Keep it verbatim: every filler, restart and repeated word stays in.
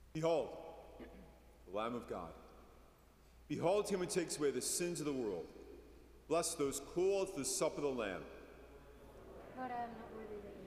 Behold, the Lamb of God. Behold him who takes away the sins of the world. Bless those called to the supper of the Lamb. Lord, I am not worthy that